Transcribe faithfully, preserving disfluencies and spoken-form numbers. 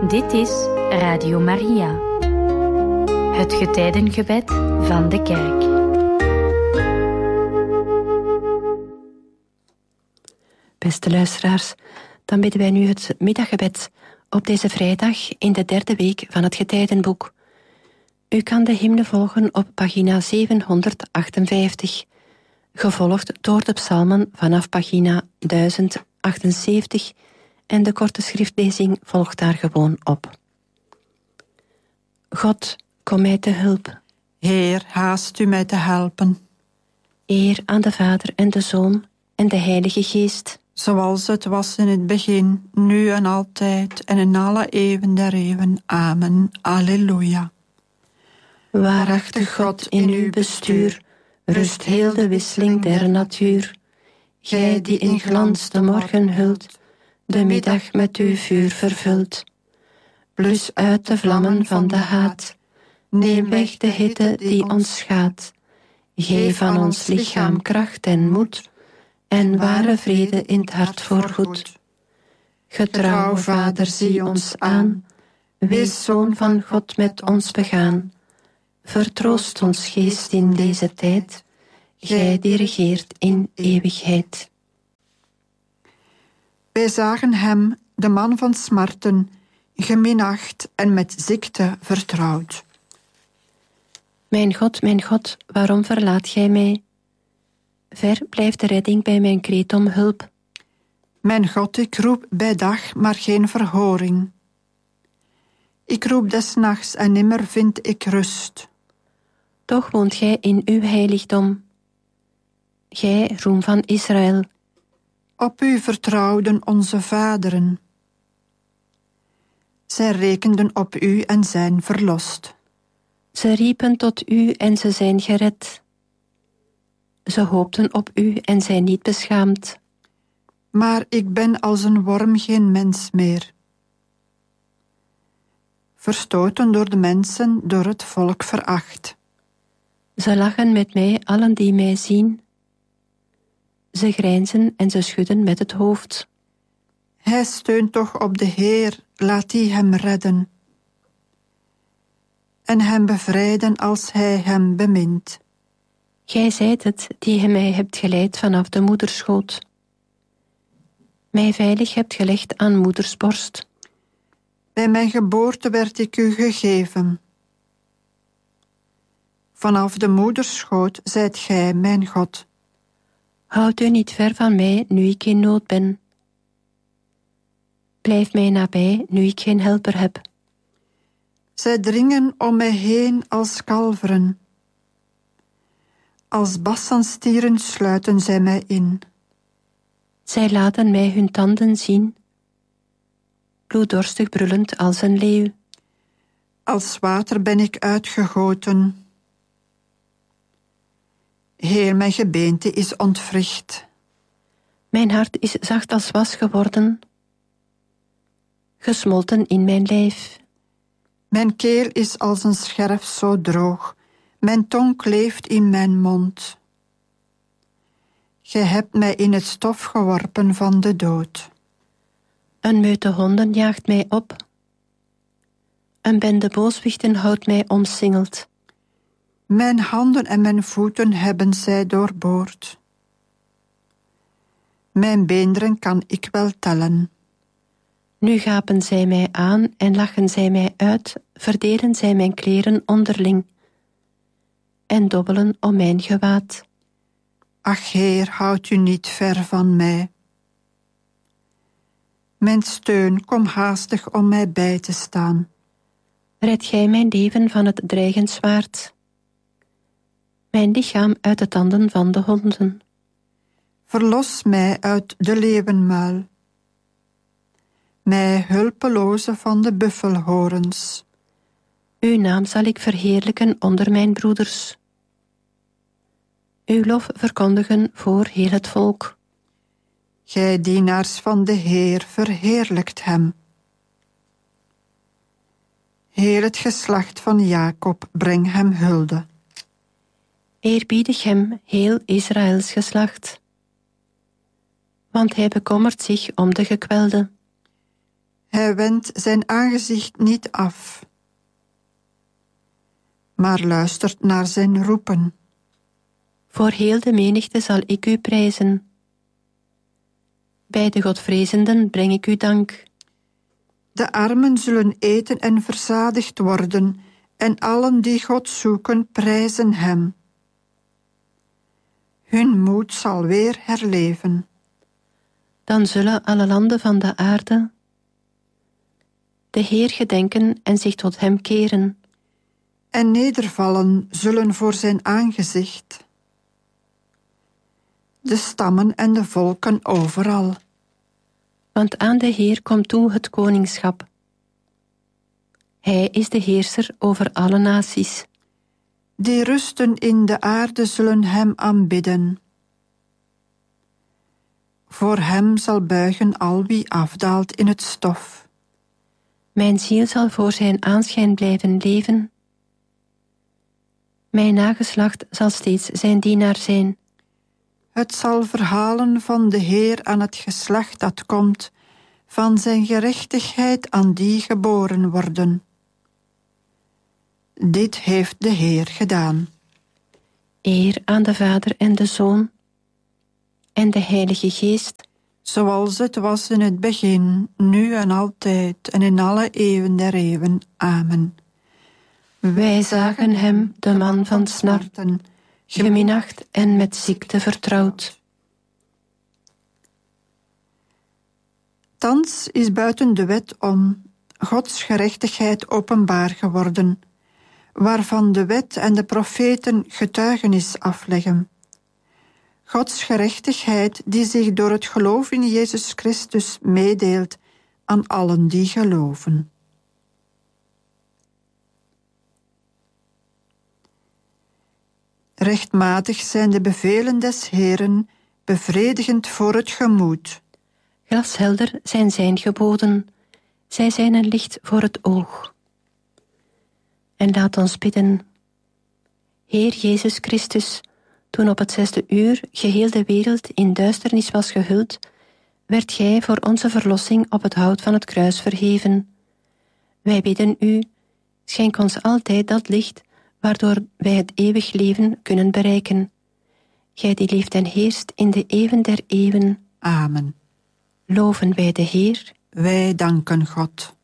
Dit is Radio Maria, het getijdengebed van de Kerk. Beste luisteraars, dan bidden wij nu het middaggebed op deze vrijdag in de derde week van het Getijdenboek. U kan de hymne volgen op pagina zevenhonderdachtenvijftig, gevolgd door de psalmen vanaf pagina duizend achtenzeventig en de korte schriftlezing volgt daar gewoon op. God, kom mij te hulp. Heer, haast u mij te helpen. Eer aan de Vader en de Zoon en de Heilige Geest. Zoals het was in het begin, nu en altijd en in alle eeuwen der eeuwen. Amen. Alleluia. Waarachtig God, in uw bestuur rust heel de wisseling der natuur. Gij die in glans de morgen hult, de middag met uw vuur vervult. Blus uit de vlammen van de haat, neem weg de hitte die ons schaadt. Geef aan ons lichaam kracht en moed, en ware vrede in het hart voorgoed. Getrouw Vader, zie ons aan, wees Zoon van God met ons begaan. Vertroost ons geest in deze tijd, gij die regeert in eeuwigheid. Wij zagen hem, de man van smarten, geminacht en met ziekte vertrouwd. Mijn God, mijn God, waarom verlaat gij mij? Ver blijft de redding bij mijn kreet om hulp. Mijn God, ik roep bij dag, maar geen verhoring. Ik roep des nachts en nimmer vind ik rust. Toch woont gij in uw heiligdom. Gij, roem van Israël. Op u vertrouwden onze vaderen. Zij rekenden op u en zijn verlost. Ze riepen tot u en ze zijn gered. Ze hoopten op u en zijn niet beschaamd. Maar ik ben als een worm geen mens meer. Verstoten door de mensen, door het volk veracht. Ze lachen met mij, allen die mij zien. Ze grijnzen en ze schudden met het hoofd. Hij steunt toch op de Heer, laat die hem redden. En hem bevrijden als hij hem bemint. Gij zijt het, die mij hebt geleid vanaf de moederschoot. Mij veilig hebt gelegd aan moeders borst. Bij mijn geboorte werd ik u gegeven. Vanaf de moederschoot zijt gij mijn God. Houd u niet ver van mij, nu ik in nood ben. Blijf mij nabij, nu ik geen helper heb. Zij dringen om mij heen als kalveren. Als bassanstieren sluiten zij mij in. Zij laten mij hun tanden zien, bloeddorstig brullend als een leeuw. Als water ben ik uitgegoten. Heer, mijn gebeente is ontwricht. Mijn hart is zacht als was geworden, gesmolten in mijn lijf. Mijn keel is als een scherf zo droog, mijn tong kleeft in mijn mond. Gij hebt mij in het stof geworpen van de dood. Een meute honden jaagt mij op. Een bende booswichten houdt mij omsingeld. Mijn handen en mijn voeten hebben zij doorboord. Mijn beenderen kan ik wel tellen. Nu gapen zij mij aan en lachen zij mij uit, verdelen zij mijn kleren onderling en dobbelen om mijn gewaad. Ach Heer, houd u niet ver van mij. Mijn steun, kom haastig om mij bij te staan. Red gij mijn leven van het dreigend zwaard, mijn lichaam uit de tanden van de honden. Verlos mij uit de leeuwenmuil, mij hulpeloze van de buffelhorens. Uw naam zal ik verheerlijken onder mijn broeders. Uw lof verkondigen voor heel het volk. Gij dienaars van de Heer, verheerlijkt hem. Heel het geslacht van Jacob, breng hem hulde. Eerbiedig hem, heel Israëls geslacht. Want hij bekommert zich om de gekwelde. Hij hij wendt zijn aangezicht niet af, maar luistert naar zijn roepen. Voor heel de menigte zal ik u prijzen. Bij de Godvrezenden breng ik u dank. De armen zullen eten en verzadigd worden, en allen die God zoeken prijzen hem. Hun moed zal weer herleven. Dan zullen alle landen van de aarde de Heer gedenken en zich tot hem keren. En nedervallen zullen voor zijn aangezicht. De stammen en de volken overal. Want aan de Heer komt toe het koningschap. Hij is de heerser over alle naties. Die rusten in de aarde zullen hem aanbidden. Voor hem zal buigen al wie afdaalt in het stof. Mijn ziel zal voor zijn aanschijn blijven leven. Mijn nageslacht zal steeds zijn dienaar zijn. Het zal verhalen van de Heer aan het geslacht dat komt, van zijn gerechtigheid aan die geboren worden. Dit heeft de Heer gedaan. Eer aan de Vader en de Zoon en de Heilige Geest, zoals het was in het begin, nu en altijd en in alle eeuwen der eeuwen. Amen. Wij zagen hem, de man van snarten, geminacht en met ziekte vertrouwd. Thans is buiten de wet om Gods gerechtigheid openbaar geworden, waarvan de wet en de profeten getuigenis afleggen. Gods gerechtigheid die zich door het geloof in Jezus Christus meedeelt aan allen die geloven. Rechtmatig zijn de bevelen des Heeren, bevredigend voor het gemoed. Glashelder zijn zijn geboden, zij zijn een licht voor het oog. En laat ons bidden. Heer Jezus Christus, toen op het zesde uur geheel de wereld in duisternis was gehuld, werd gij voor onze verlossing op het hout van het kruis verheven. Wij bidden u, schenk ons altijd dat licht, waardoor wij het eeuwig leven kunnen bereiken. Gij die leeft en heerst in de eeuwen der eeuwen. Amen. Loven wij de Heer. Wij danken God.